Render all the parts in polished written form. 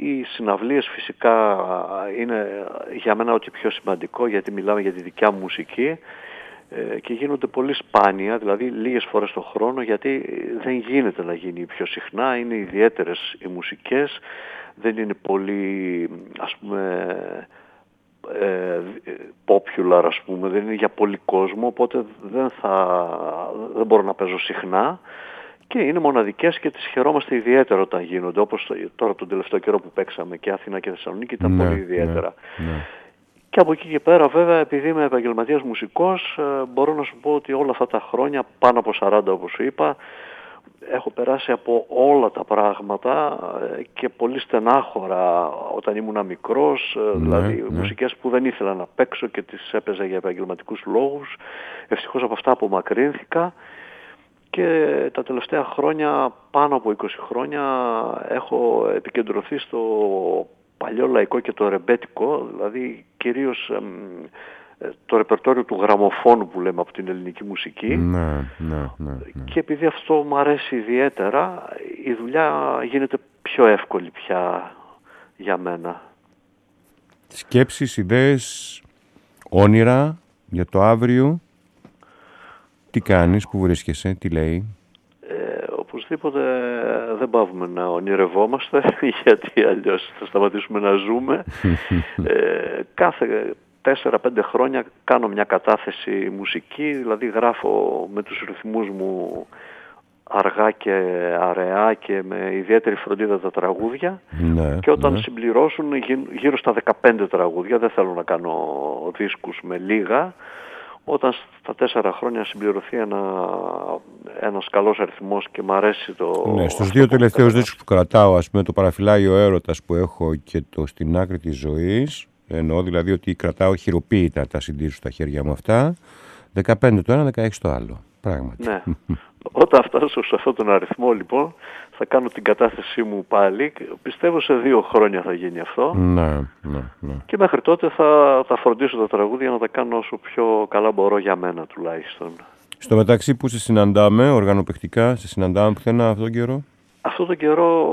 Οι συναυλίες φυσικά είναι για μένα ό,τι πιο σημαντικό, γιατί μιλάμε για τη δικιά μου μουσική και γίνονται πολύ σπάνια, δηλαδή λίγες φορές το χρόνο, γιατί δεν γίνεται να γίνει πιο συχνά, είναι ιδιαίτερες οι μουσικές, δεν είναι πολύ, ας πούμε, popular, ας πούμε, δεν είναι για πολύ κόσμο, οπότε δεν μπορώ να παίζω συχνά και είναι μοναδικές και τις χαιρόμαστε ιδιαίτερα όταν γίνονται, όπως τώρα τον τελευταίο καιρό που παίξαμε και Αθήνα και Θεσσαλονίκη ήταν πολύ ιδιαίτερα. Και από εκεί και πέρα, βέβαια, επειδή είμαι επαγγελματίας μουσικός, μπορώ να σου πω ότι όλα αυτά τα χρόνια, πάνω από 40 όπως σου είπα, έχω περάσει από όλα τα πράγματα και πολύ στενάχωρα όταν ήμουν μικρός, δηλαδή μουσικές που δεν ήθελα να παίξω και τις έπαιζα για επαγγελματικούς λόγους. Ευτυχώς από αυτά απομακρύνθηκα και τα τελευταία χρόνια, πάνω από 20 χρόνια, έχω επικεντρωθεί στο παλιό λαϊκό και το ρεμπέτικο, δηλαδή κυρίως το ρεπερτόριο του γραμμοφώνου που λέμε από την ελληνική μουσική. Και επειδή αυτό μου αρέσει ιδιαίτερα, η δουλειά γίνεται πιο εύκολη πια για μένα. Σκέψεις, ιδέες, όνειρα για το αύριο, τι κάνεις, πού βρίσκεσαι, τι λέει? Οπωσδήποτε δεν παύουμε να ονειρευόμαστε, γιατί αλλιώς θα σταματήσουμε να ζούμε. Κάθε 4-5 χρόνια κάνω μια κατάθεση μουσική, δηλαδή γράφω με τους ρυθμούς μου αργά και αραιά και με ιδιαίτερη φροντίδα τα τραγούδια και όταν συμπληρώσουν γύρω στα 15 τραγούδια, δεν θέλω να κάνω δίσκους με λίγα, όταν στα 4 χρόνια συμπληρωθεί ένας καλός αριθμός και μ' αρέσει το... Ναι, στους 2 τελευταίους δίσκους που κρατάω, ας πούμε, το Παραφυλάει ο Έρωτας που έχω και το Στην Άκρη της Ζωής, εννοώ δηλαδή ότι κρατάω χειροποίητα τα CD στα χέρια μου αυτά, 15 το ένα, 16 το άλλο, πράγματι. Ναι. Όταν φτάσω σε αυτόν τον αριθμό, λοιπόν, θα κάνω την κατάθεσή μου πάλι. Πιστεύω σε 2 χρόνια θα γίνει αυτό. Ναι. Και μέχρι τότε θα φροντίσω τα τραγούδια να τα κάνω όσο πιο καλά μπορώ για μένα τουλάχιστον. Στο μεταξύ που σε συναντάμε οργανοπαιχτικά, σε συναντάμε πουθενά αυτόν τον καιρό? Αυτόν τον καιρό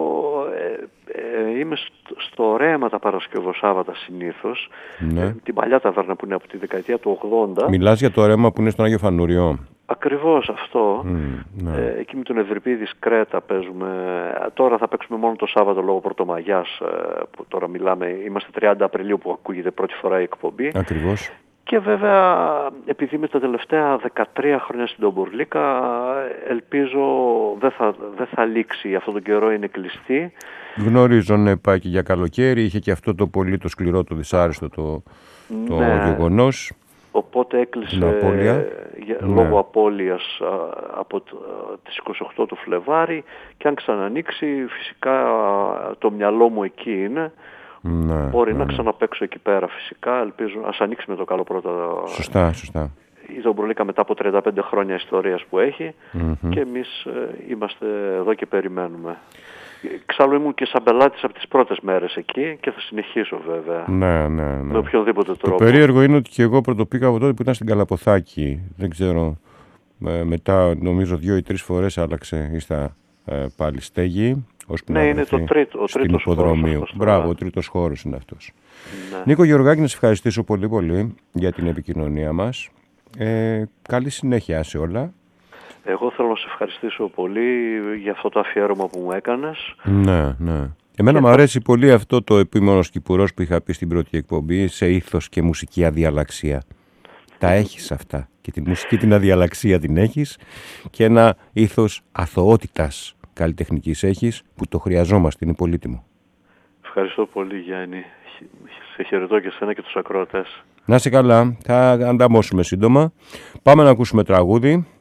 είμαι στο Ρέμα τα Παρασκευοσάββατα συνήθως. Την παλιά ταβέρνα που είναι από τη δεκαετία του 80. Μιλάς για το Ρέμα που είναι στον Άγιο Φανουριό? Ακριβώς αυτό. Εκεί με τον Ευρυπίδη Κρέτα παίζουμε. Τώρα θα παίξουμε μόνο το Σάββατο λόγω Πρωτομαγιάς, που τώρα μιλάμε. Είμαστε 30 Απριλίου που ακούγεται πρώτη φορά η εκπομπή. Ακριβώς. Και βέβαια, επειδή είμαι τα τελευταία 13 χρόνια στην Τομπουρλίκα, ελπίζω δεν θα λήξει. Αυτόν τον καιρό είναι κλειστή. Γνωρίζω, ναι, πάει και για καλοκαίρι. Είχε και αυτό το πολύ το σκληρό, το δυσάρεστο το γεγονός. Οπότε έκλεισε λόγω απώλειας από τις 28 του Φλεβάρι και αν ξανανοίξει φυσικά το μυαλό μου εκεί είναι. Μπορεί να ξαναπαίξω εκεί πέρα φυσικά, ελπίζω, ας ανοίξει με το καλό πρώτα. Σωστά. Η Τομπουρλίκα μετά από 35 χρόνια ιστορίας που έχει και εμείς είμαστε εδώ και περιμένουμε. Εξάλλου ήμουν και σαν πελάτης από τις πρώτες μέρες εκεί και θα συνεχίσω βέβαια. Ναι. Με οποιονδήποτε τρόπο. Το περίεργο είναι ότι και εγώ πρωτοπήκα από τότε που ήταν στην Καλαποθάκη. Δεν ξέρω, μετά νομίζω 2 ή 3 φορές άλλαξε ήστα πάλι στέγη. Ναι, είναι το τρίτος χώρος. Μπράβο, ο τρίτος χώρος είναι αυτός. Νίκο Γεωργάκη, να σε ευχαριστήσω πολύ πολύ για την επικοινωνία μας. Καλή συνέχεια σε όλα. Εγώ θέλω να σε ευχαριστήσω πολύ για αυτό το αφιέρωμα που μου έκανες. Ναι. Εμένα μου αρέσει πολύ αυτό το επίμονος κυπουρός που είχα πει στην πρώτη εκπομπή, σε ήθος και μουσική αδιαλαξία. Τα έχεις αυτά. Και τη μουσική την αδιαλαξία την έχεις και ένα ήθος αθωότητας καλλιτεχνικής έχεις που το χρειαζόμαστε, είναι πολύτιμο. Ευχαριστώ πολύ, Γιάννη. Σε χαιρετώ και εσένα και τους ακροατές. Να είσαι καλά, θα ανταμώσουμε σύντομα. Πάμε να ακούσουμε τραγούδι.